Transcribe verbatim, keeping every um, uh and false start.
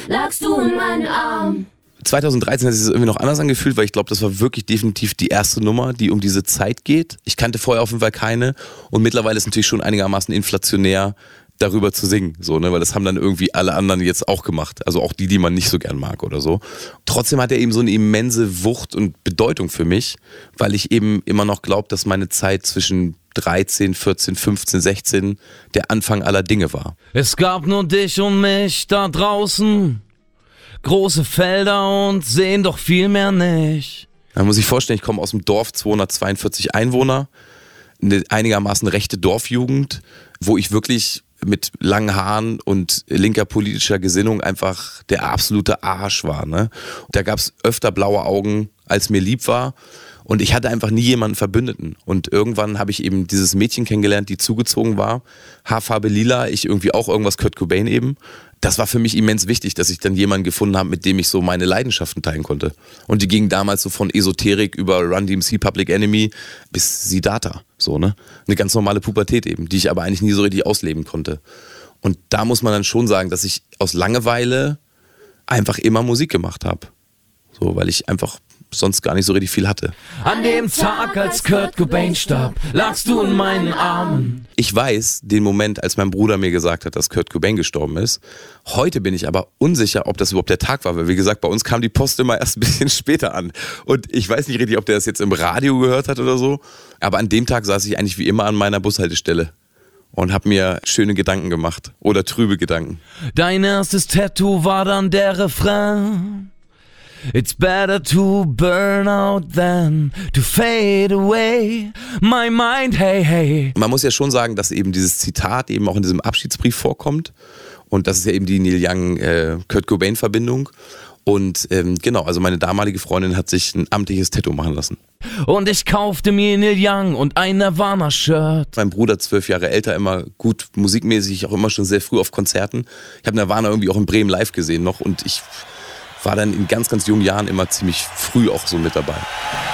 lagst du in meinen Armen. zwanzig dreizehn hat sich das irgendwie noch anders angefühlt, weil ich glaube, das war wirklich definitiv die erste Nummer, die um diese Zeit geht. Ich kannte vorher auf jeden Fall keine und mittlerweile ist es natürlich schon einigermaßen inflationär, darüber zu singen, so, ne, weil das haben dann irgendwie alle anderen jetzt auch gemacht, also auch die, die man nicht so gern mag oder so. Trotzdem hat er eben so eine immense Wucht und Bedeutung für mich, weil ich eben immer noch glaube, dass meine Zeit zwischen dreizehn, vierzehn, fünfzehn, sechzehn der Anfang aller Dinge war. Es gab nur dich und mich da draußen, große Felder und sehen doch viel mehr nicht. Man muss sich vorstellen, ich komme aus dem Dorf, zweihundertzweiundvierzig Einwohner, eine einigermaßen rechte Dorfjugend, wo ich wirklich mit langen Haaren und linker politischer Gesinnung einfach der absolute Arsch war. Ne? Da gab es öfter blaue Augen, als mir lieb war. Und ich hatte einfach nie jemanden Verbündeten. Und irgendwann habe ich eben dieses Mädchen kennengelernt, die zugezogen war. Haarfarbe lila, ich irgendwie auch irgendwas Kurt Cobain eben. Das war für mich immens wichtig, dass ich dann jemanden gefunden habe, mit dem ich so meine Leidenschaften teilen konnte. Und die gingen damals so von Esoterik über Run D M C, Public Enemy bis Siddhartha. So, ne? Eine ganz normale Pubertät eben, die ich aber eigentlich nie so richtig ausleben konnte. Und da muss man dann schon sagen, dass ich aus Langeweile einfach immer Musik gemacht habe. So, weil ich einfach sonst gar nicht so richtig viel hatte. An dem Tag, als Kurt Cobain starb, lagst du in meinen Armen. Ich weiß den Moment, als mein Bruder mir gesagt hat, dass Kurt Cobain gestorben ist. Heute bin ich aber unsicher, ob das überhaupt der Tag war, weil wie gesagt, bei uns kam die Post immer erst ein bisschen später an. Und ich weiß nicht richtig, ob der das jetzt im Radio gehört hat oder so, aber an dem Tag saß ich eigentlich wie immer an meiner Bushaltestelle und habe mir schöne Gedanken gemacht oder trübe Gedanken. Dein erstes Tattoo war dann der Refrain. It's better to burn out than to fade away. My mind, hey, hey. Man muss ja schon sagen, dass eben dieses Zitat eben auch in diesem Abschiedsbrief vorkommt. Und das ist ja eben die Neil Young-Kurt Cobain-Verbindung. Und ähm, genau, also meine damalige Freundin hat sich ein amtliches Tattoo machen lassen. Und ich kaufte mir Neil Young und ein Nirvana-Shirt. Mein Bruder, zwölf Jahre älter, immer gut musikmäßig, auch immer schon sehr früh auf Konzerten. Ich habe Nirvana irgendwie auch in Bremen live gesehen noch und ich war dann in ganz, ganz jungen Jahren immer ziemlich früh auch so mit dabei.